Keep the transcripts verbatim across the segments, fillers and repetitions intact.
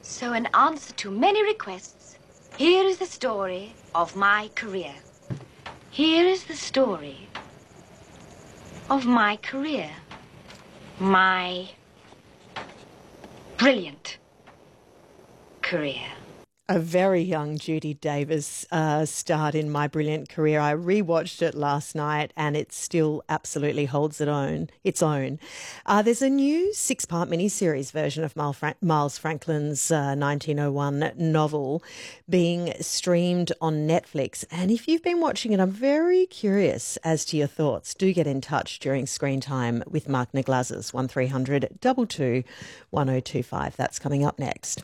So in answer to many requests, here is the story of my career. Here is the story of my career. My brilliant career. A very young Judy Davis uh, start in My Brilliant Career. I rewatched it last night and it still absolutely holds its own. Its own. Uh, there's a new six-part miniseries version of Miles Franklin's uh, nineteen oh one novel being streamed on Netflix. And if you've been watching it, I'm very curious as to your thoughts. Do get in touch during Screen Time with Mark Niglazes, one three hundred two two one oh two five. That's coming up next.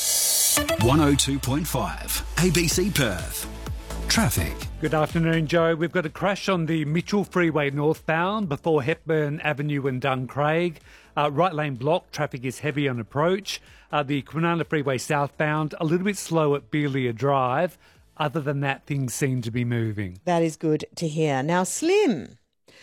one oh two point five A B C Perth. Traffic. Good afternoon, Joe. We've got a crash on the Mitchell Freeway northbound before Hepburn Avenue and Duncraig. Uh, right lane block, traffic is heavy on approach. Uh, the Kwinana Freeway southbound, a little bit slow at Beelia Drive. Other than that, things seem to be moving. That is good to hear. Now, Slim,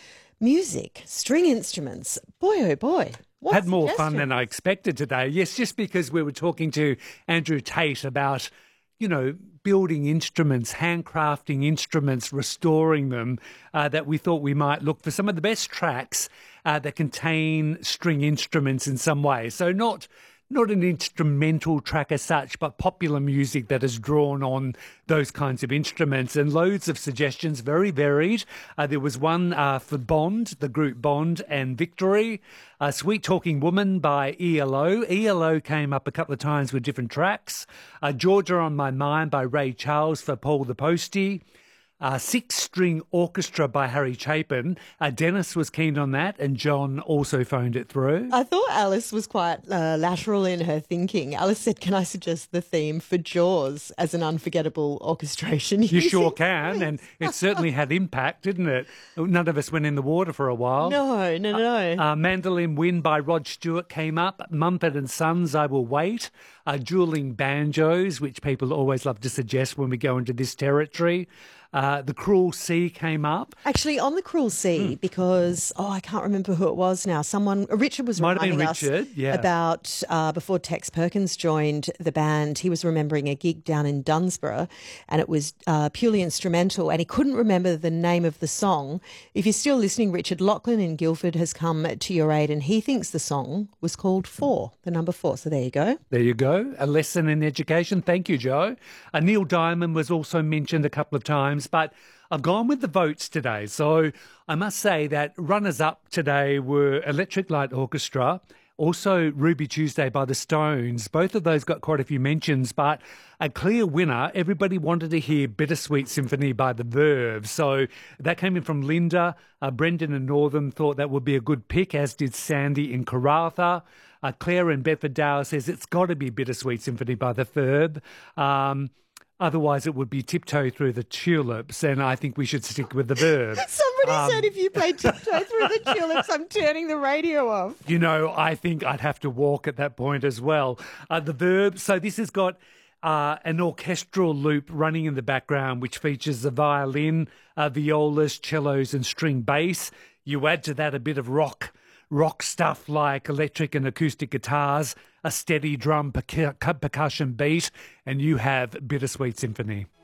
music, string instruments, boy oh boy. What Had more fun than I expected today. Yes, just because we were talking to Andrew Tate about, you know, building instruments, handcrafting instruments, restoring them, uh, that we thought we might look for some of the best tracks uh, that contain string instruments in some way. So not... Not an instrumental track as such, but popular music that has drawn on those kinds of instruments, and loads of suggestions, very varied. Uh, there was one uh, for Bond, the group Bond and Victory. Uh, Sweet Talking Woman by E L O. E L O came up a couple of times with different tracks. Uh, Georgia on My Mind by Ray Charles for Paul the Postie. Uh, Six-String Orchestra by Harry Chapin. Uh, Dennis was keen on that, and John also phoned it through. I thought Alice was quite uh, lateral in her thinking. Alice said, can I suggest the theme for Jaws as an unforgettable orchestration? You sure can, and it certainly had impact, didn't it? None of us went in the water for a while. No, no, no. Uh, uh, Mandolin Wind by Rod Stewart came up. Mumford and Sons, I Will Wait. Uh, Dueling Banjos, which people always love to suggest when we go into this territory. Uh, the Cruel Sea came up. Actually, on the Cruel Sea, mm. because, oh, I can't remember who it was now. Someone, Richard was Might reminding have been Richard, us yeah. about, uh, before Tex Perkins joined the band, he was remembering a gig down in Dunsborough, and it was uh, purely instrumental, and he couldn't remember the name of the song. If you're still listening, Richard, Lachlan in Guildford has come to your aid, and he thinks the song was called Four, the number four. So there you go. There you go. A lesson in education. Thank you, Joe. Uh, Neil Diamond was also mentioned a couple of times, but I've gone with the votes today. So I must say that runners-up today were Electric Light Orchestra, also Ruby Tuesday by the Stones. Both of those got quite a few mentions, but a clear winner, everybody wanted to hear Bittersweet Symphony by the Verve. So that came in from Linda. Uh, Brendan and Northam thought that would be a good pick, as did Sandy in Karratha. Uh, Claire in Bedford Dale says it's got to be Bittersweet Symphony by the Verve. Um, Otherwise, it would be Tiptoe Through the Tulips, and I think we should stick with the Verve. Somebody um, said if you play Tiptoe Through the Tulips, I'm turning the radio off. You know, I think I'd have to walk at that point as well. Uh, the Verve, so this has got uh, an orchestral loop running in the background, which features the violin, uh, violas, cellos, and string bass. You add to that a bit of rock rock stuff like electric and acoustic guitars, a steady drum percu- percussion beat, and you have Bittersweet Symphony.